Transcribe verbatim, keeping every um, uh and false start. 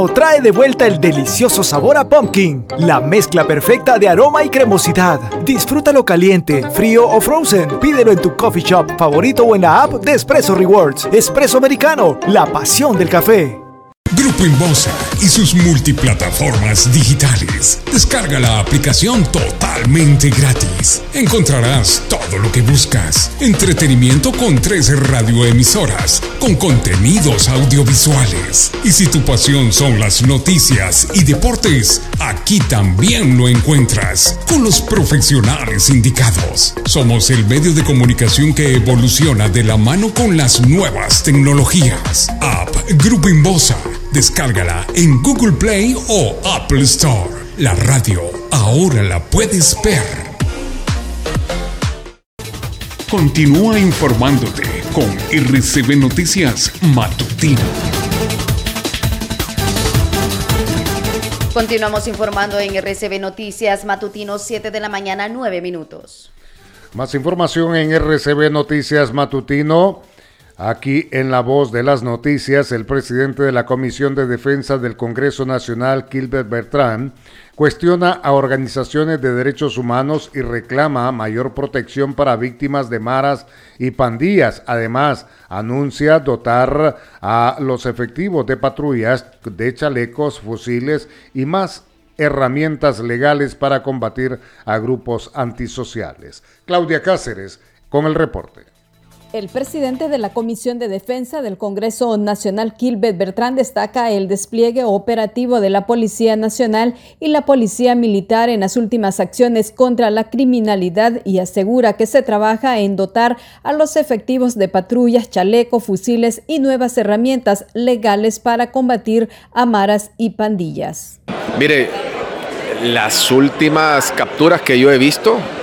Trae de vuelta el delicioso sabor a pumpkin, la mezcla perfecta de aroma y cremosidad. Disfrútalo caliente, frío o frozen. Pídelo en tu coffee shop favorito o en la app de Espresso Rewards. Espresso Americano, la pasión del café. Grupo Inbosa y sus multiplataformas digitales. Descarga la aplicación totalmente gratis. Encontrarás todo lo que buscas. Entretenimiento con tres radioemisoras, con contenidos audiovisuales. Y si tu pasión son las noticias y deportes, aquí también lo encuentras, con los profesionales indicados. Somos el medio de comunicación que evoluciona de la mano con las nuevas tecnologías. App Grupo Inbosa. Descárgala en Google Play o Apple Store. La radio ahora la puedes ver. Continúa informándote con R C B Noticias Matutino. Continuamos informando en R C B Noticias Matutino, siete de la mañana, nueve minutos. Más información en R C B Noticias Matutino. Aquí en La Voz de las Noticias, el presidente de la Comisión de Defensa del Congreso Nacional, Gilbert Bertrand, cuestiona a organizaciones de derechos humanos y reclama mayor protección para víctimas de maras y pandillas. Además, anuncia dotar a los efectivos de patrullas de chalecos, fusiles y más herramientas legales para combatir a grupos antisociales. Claudia Cáceres con el reporte. El presidente de la Comisión de Defensa del Congreso Nacional, Gilbert Bertrand, destaca el despliegue operativo de la Policía Nacional y la Policía Militar en las últimas acciones contra la criminalidad y asegura que se trabaja en dotar a los efectivos de patrullas, chaleco, fusiles y nuevas herramientas legales para combatir a maras y pandillas. Mire, las últimas capturas que yo he visto